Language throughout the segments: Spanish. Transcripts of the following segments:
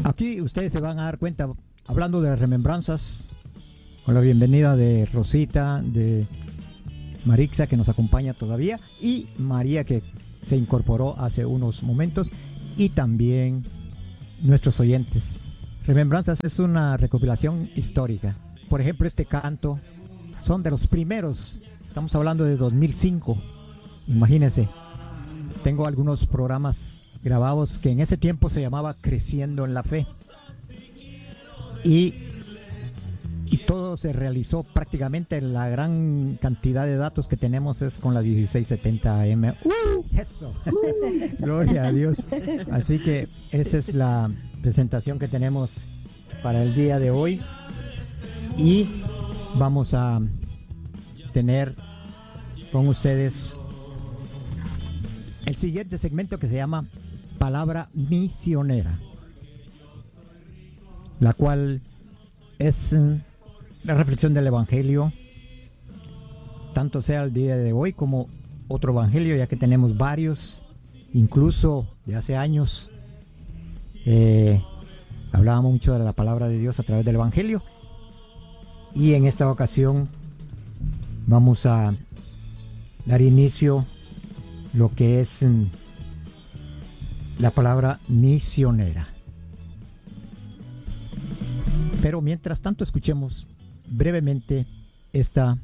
Aquí ustedes se van a dar cuenta, hablando de las remembranzas, con la bienvenida de Rosita, de Marixa, que nos acompaña todavía, y María, que se incorporó hace unos momentos, y también nuestros oyentes. Remembranzas es una recopilación histórica. Por ejemplo, este canto son de los primeros, estamos hablando de 2005, imagínense. Tengo algunos programas grabados que en ese tiempo se llamaba Creciendo en la Fe, y todo se realizó prácticamente. La gran cantidad de datos que tenemos es con la 1670 AM. Eso. Gloria a Dios. Así que esa es la presentación que tenemos para el día de hoy, y vamos a tener con ustedes el siguiente segmento, que se llama Palabra Misionera, la cual es la reflexión del Evangelio, tanto sea el día de hoy como otro Evangelio, ya que tenemos varios, incluso de hace años. Hablábamos mucho de la palabra de Dios a través del Evangelio, y en esta ocasión vamos a dar inicio lo que es la palabra misionera. Pero mientras tanto, escuchemos brevemente esta.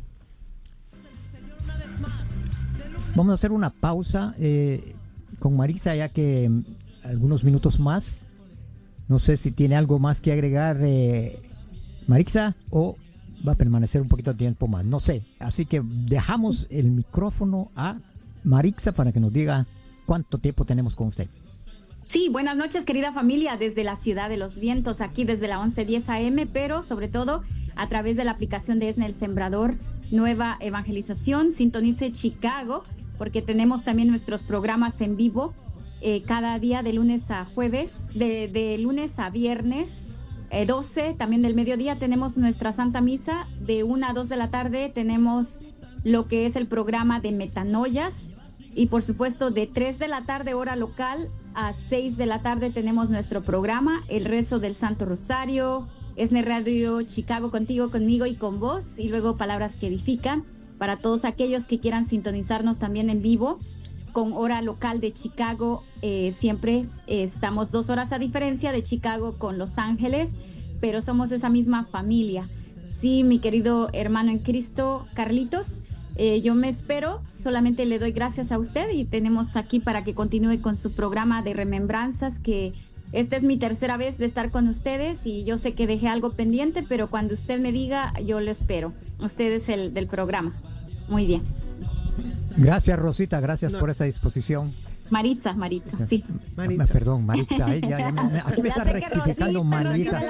Vamos a hacer una pausa con Marixa, ya que algunos minutos más. No sé si tiene algo más que agregar Marixa, o va a permanecer un poquito de tiempo más. No sé. Así que dejamos el micrófono a Marixa para que nos diga cuánto tiempo tenemos con usted. Sí, buenas noches, querida familia, desde la Ciudad de los Vientos, aquí desde la 1110 AM, pero sobre todo a través de la aplicación de ESNE El Sembrador, Nueva Evangelización. Sintonice Chicago, porque tenemos también nuestros programas en vivo cada día de lunes a jueves, de lunes a viernes, 12, también del mediodía tenemos nuestra Santa Misa, de 1 a 2 de la tarde tenemos lo que es el programa de Metanoias, y por supuesto de 3 de la tarde hora local a 6 de la tarde tenemos nuestro programa, el rezo del Santo Rosario, ESNE Radio Chicago, contigo, conmigo y con vos, y luego Palabras que Edifican, para todos aquellos que quieran sintonizarnos también en vivo, con hora local de Chicago. Siempre estamos 2 horas a diferencia de Chicago con Los Ángeles, pero somos esa misma familia. Sí, mi querido hermano en Cristo, Carlitos, yo me espero, solamente le doy gracias a usted, y tenemos aquí para que continúe con su programa de remembranzas, que esta es mi tercera vez de estar con ustedes, y yo sé que dejé algo pendiente, pero cuando usted me diga, yo lo espero. Usted es el del programa. Muy bien. Gracias, Rosita, gracias por esa disposición. Maritza, sí. Maritza. Perdón, Maritza, aquí me está rectificando Maritza.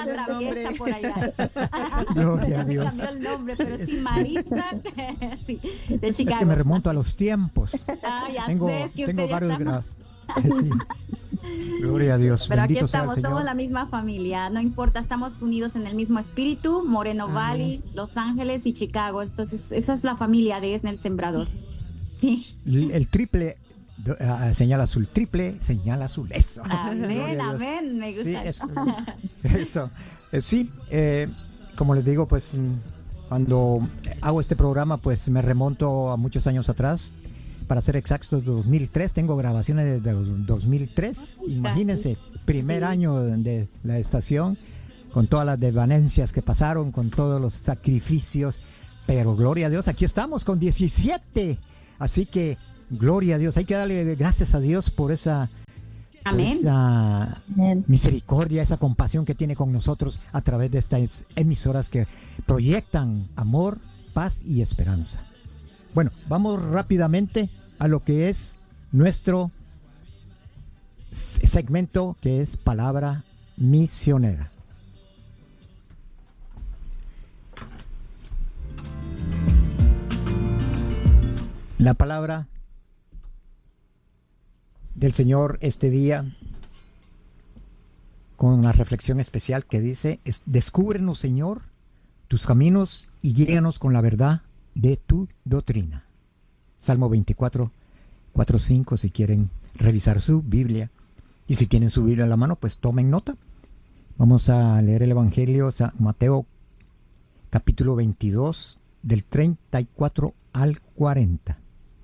Gloria a Dios. Cambió el nombre, pero sí, Maritza, sí, de Chicago. Es que me remonto a los tiempos. Ya tengo varios grados. Sí. Gloria a Dios. Pero bendito aquí estamos, sea el Señor. somos la misma familia, no importa, estamos unidos en el mismo espíritu, Moreno Valley, Los Ángeles y Chicago. Entonces, esa es la familia de ESNE El Sembrador. Sí. El triple señal azul, triple señal azul, eso. Amén, amén, me gusta. Sí, eso. Sí, como les digo, pues cuando hago este programa, pues me remonto a muchos años atrás. Para ser exactos, 2003, tengo grabaciones desde el 2003. Imagínense, primer año de la estación, con todas las desvanencias que pasaron, con todos los sacrificios, pero gloria a Dios, aquí estamos con 17. Así que gloria a Dios, hay que darle gracias a Dios por esa, amén, esa misericordia, esa compasión que tiene con nosotros a través de estas emisoras que proyectan amor, paz y esperanza. Bueno, vamos rápidamente a lo que es nuestro segmento, que es Palabra Misionera. La palabra del Señor este día, con una reflexión especial que dice: descúbrenos, Señor, tus caminos, y guíanos con la verdad de tu doctrina. Salmo 24, 4, 5, si quieren revisar su Biblia, y si tienen su Biblia en la mano, pues tomen nota. Vamos a leer el Evangelio San Mateo capítulo 22 del 34 al 40,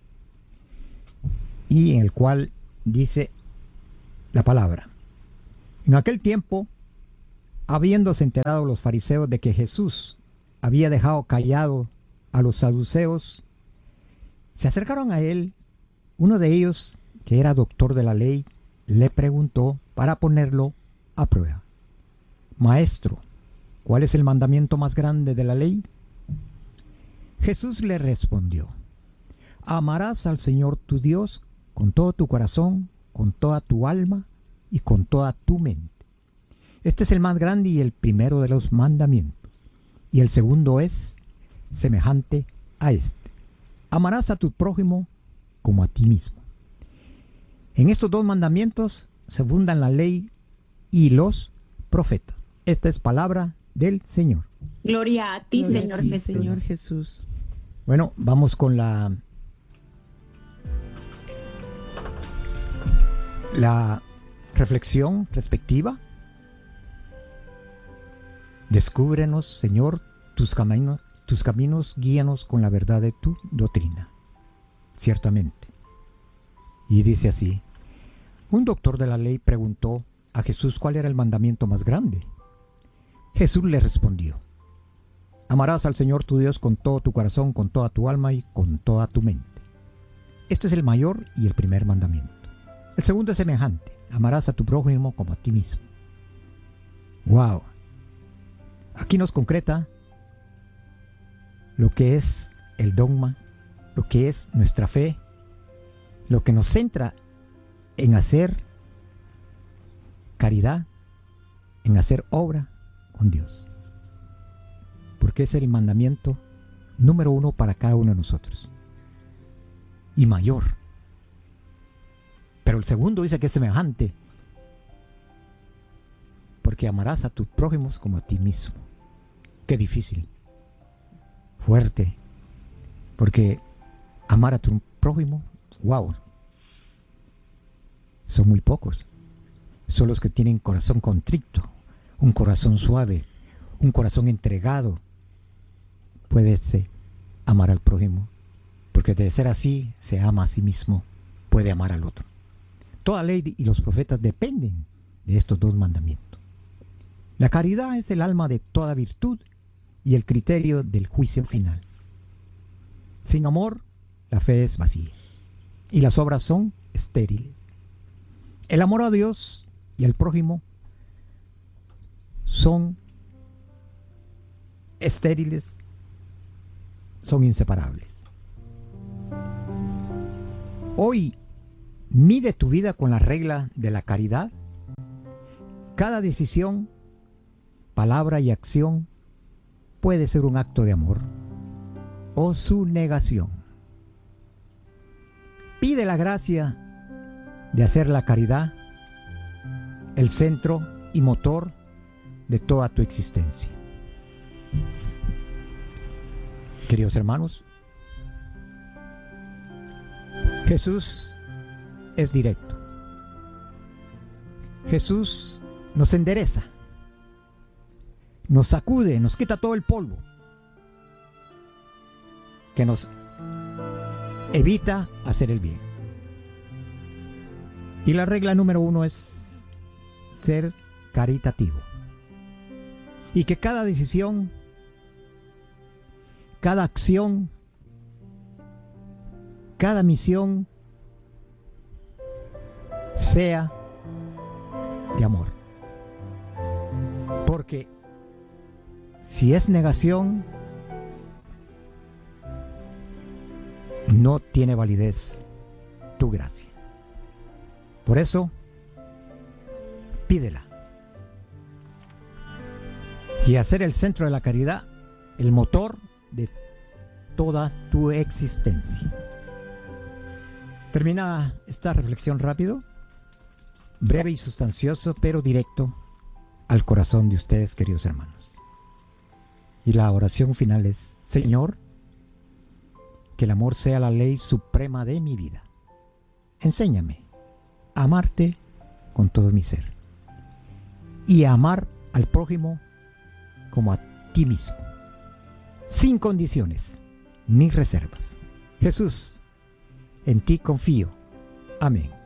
y en el cual dice la palabra: en aquel tiempo, habiéndose enterado los fariseos de que Jesús había dejado callado a los saduceos, se acercaron a él. Uno de ellos, que era doctor de la ley, le preguntó para ponerlo a prueba: Maestro, ¿cuál es el mandamiento más grande de la ley? Jesús le respondió: amarás al Señor tu Dios con todo tu corazón, con toda tu alma y con toda tu mente. Este es el más grande y el primero de los mandamientos. Y el segundo es semejante a este: amarás a tu prójimo como a ti mismo. En estos dos mandamientos se fundan la ley y los profetas. Esta es palabra del Señor. Gloria a ti, Gloria Señor a ti, Jesús. Señor Jesús. Bueno, vamos con la reflexión respectiva. Descúbrenos, Señor, tus caminos, guíanos con la verdad de tu doctrina. Ciertamente. Y dice así: un doctor de la ley preguntó a Jesús cuál era el mandamiento más grande. Jesús le respondió: amarás al Señor tu Dios con todo tu corazón, con toda tu alma y con toda tu mente. Este es el mayor y el primer mandamiento. El segundo es semejante: amarás a tu prójimo como a ti mismo. ¡Wow! Aquí nos concreta lo que es el dogma, lo que es nuestra fe, lo que nos centra en hacer caridad, en hacer obra con Dios. Porque es el mandamiento número 1 para cada uno de nosotros. Y mayor. Pero el segundo dice que es semejante. Porque amarás a tus prójimos como a ti mismo. Qué difícil. Fuerte. Porque amar a tu prójimo, wow. Son muy pocos. Son los que tienen corazón contrito, un corazón suave, un corazón entregado. Puedes amar al prójimo, porque de ser así se ama a sí mismo, puede amar al otro. Toda ley y los profetas dependen de estos dos mandamientos. La caridad es el alma de toda virtud y el criterio del juicio final. Sin amor, la fe es vacía y las obras son estériles. El amor a Dios y al prójimo son estériles, son inseparables. Hoy, mide tu vida con la regla de la caridad. Cada decisión, palabra y acción puede ser un acto de amor o su negación. Pide la gracia de hacer la caridad el centro y motor de toda tu existencia. Queridos hermanos, Jesús es directo. Jesús nos endereza, nos sacude, nos quita todo el polvo, que nos evita hacer el bien. Y la regla número 1 es ser caritativo. Y que cada decisión, cada acción, cada misión sea de amor. Porque si es negación, no tiene validez tu gracia. Por eso, pídela. Y hacer el centro de la caridad el motor de toda tu existencia. Termina esta reflexión rápido, breve y sustancioso, pero directo al corazón de ustedes, queridos hermanos. Y la oración final es: Señor, que el amor sea la ley suprema de mi vida. Enséñame a amarte con todo mi ser y a amar al prójimo como a ti mismo, sin condiciones ni reservas. Jesús, en ti confío. Amén.